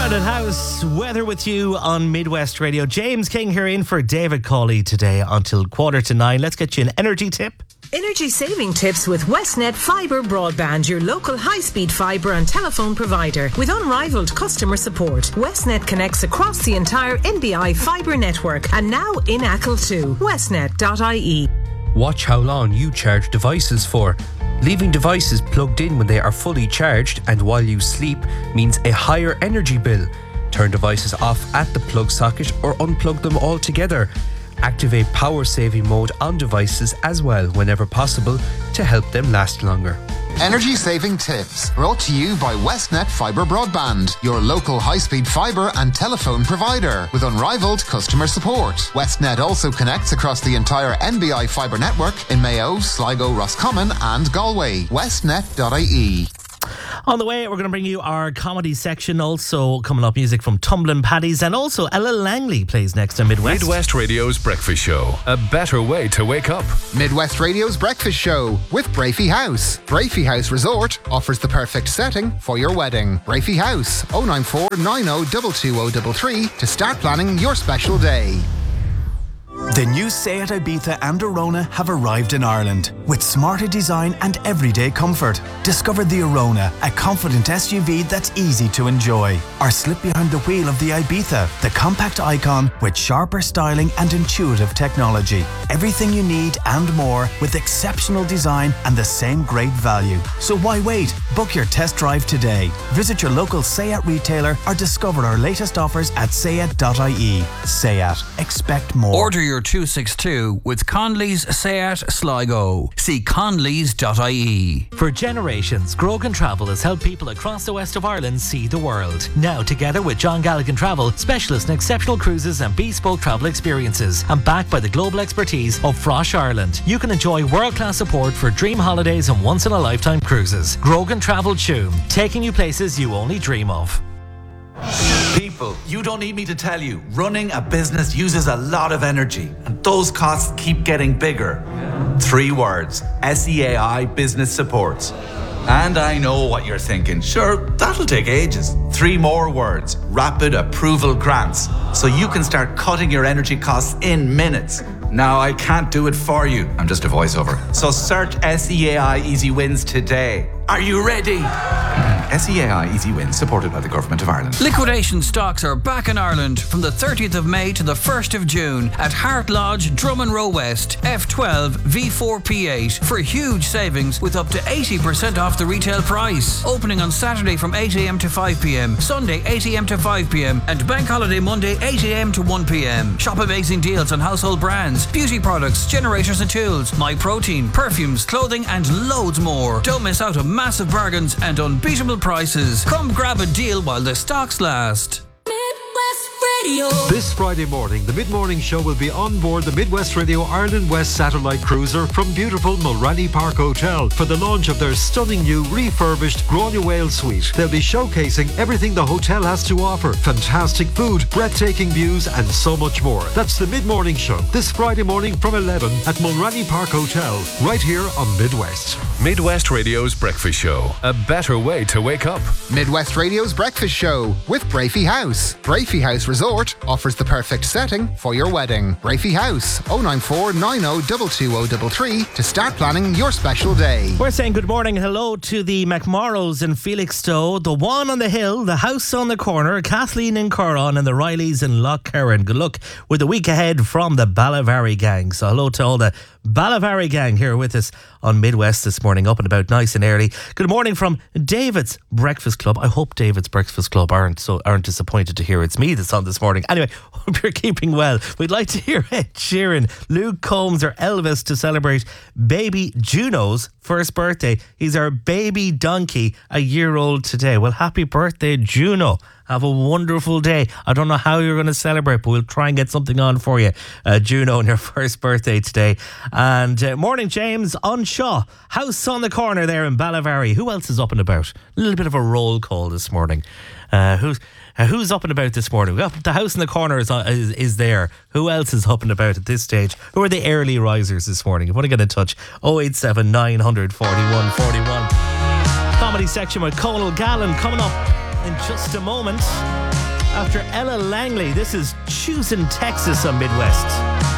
Crowded House, weather with you on Midwest Radio. James King here in for David Cawley today until 8:45. Let's get you an energy tip. Energy saving tips with Westnet Fibre Broadband, your local high-speed fibre and telephone provider. With unrivaled customer support, Westnet connects across the entire NBI fibre network and now in Achill too. Westnet.ie. Watch how long you charge devices for. Leaving devices plugged in when they are fully charged and while you sleep means a higher energy bill. Turn devices off at the plug socket or unplug them altogether. Activate power saving mode on devices as well whenever possible to help them last longer. Energy saving tips brought to you by Westnet Fibre Broadband, your local high-speed fibre and telephone provider with unrivaled customer support. Westnet also connects across the entire NBI fibre network in Mayo, Sligo, Roscommon and Galway. Westnet.ie. On the way, we're going to bring you our comedy section. Also coming up, music from Tumblin' Paddies, and also Ella Langley plays next on Midwest. Midwest Radio's Breakfast Show. A better way to wake up. Midwest Radio's Breakfast Show with Brafey House. Brafey House Resort offers the perfect setting for your wedding. Brafey House, 094 90 22033 to start planning your special day. The new Seat Ibiza and Arona have arrived in Ireland with smarter design and everyday comfort. Discover the Arona, a confident SUV that's easy to enjoy. Or slip behind the wheel of the Ibiza, the compact icon with sharper styling and intuitive technology. Everything you need and more with exceptional design and the same great value. So why wait? Book your test drive today. Visit your local Seat retailer or discover our latest offers at seat.ie. Seat. Expect more. Order your 262 with Conley's Seat Sligo. See conleys.ie. For generations, Grogan Travel has helped people across the west of Ireland see the world. Now, together with John Galligan Travel, specialists in exceptional cruises and bespoke travel experiences, and backed by the global expertise of Frosh Ireland, you can enjoy world-class support for dream holidays and once-in-a-lifetime cruises. Grogan Travel Tuam, taking you places you only dream of. People, you don't need me to tell you, running a business uses a lot of energy and those costs keep getting bigger. 3 words, SEAI Business Supports. And I know what you're thinking, sure, that'll take ages. 3 more words, Rapid Approval Grants, so you can start cutting your energy costs in minutes. Now, I can't do it for you, I'm just a voiceover. So search SEAI Easy Wins today. Are you ready? SEAI Easy Wins, supported by the Government of Ireland. Liquidation stocks are back in Ireland from the 30th of May to the 1st of June at Hart Lodge, Drummond Row West, F12 V4P8 for huge savings with up to 80% off the retail price. Opening on Saturday from 8am to 5pm, Sunday 8am to 5pm and Bank Holiday Monday 8am to 1pm. Shop amazing deals on household brands, beauty products, generators and tools, My Protein, perfumes, clothing and loads more. Don't miss out on massive bargains and unbeatable prices. Come grab a deal while the stocks last. This Friday morning, the Mid-Morning Show will be on board the Midwest Radio Ireland West Satellite Cruiser from beautiful Mulranny Park Hotel for the launch of their stunning new refurbished Gráinne Whale suite. They'll be showcasing everything the hotel has to offer. Fantastic food, breathtaking views and so much more. That's the Mid-Morning Show this Friday morning from 11 at Mulranny Park Hotel, right here on Midwest. Midwest Radio's Breakfast Show. A better way to wake up. Midwest Radio's Breakfast Show with Brafey House. Brafey House Resort offers the perfect setting for your wedding. Brafey House, 094 90 22033 to start planning your special day. We're saying good morning, hello to the McMorrows in Felixstowe, the One on the Hill, the House on the Corner, Kathleen in Corran and the Rileys in Lough Curran. Good luck with the week ahead from the Ballavary gang. So hello to all the Ballavary gang here with us on Midwest this morning, up and about nice and early. Good morning from David's Breakfast Club. I hope David's Breakfast Club aren't disappointed to hear it's me that's on this morning. Anyway, hope you're keeping well. We'd like to hear Ed Sheeran, Luke Combs or Elvis to celebrate baby Juno's first birthday. He's our baby donkey, a year old today. Well, happy birthday, Juno. Have a wonderful day. I don't know how you're going to celebrate, but we'll try and get something on for you. Juno on your first birthday today. And morning, James, on Shaw. House on the Corner there in Ballavary. Who else is up and about? A little bit of a roll call this morning. Who's up and about this morning? Well, the House in the Corner is there. Who else is up and about at this stage? Who are the early risers this morning? If you want to get in touch, 087 900 41 41. Comedy section with Conal Gallen coming up in just a moment. After Ella Langley, this is Choosing Texas on Midwest.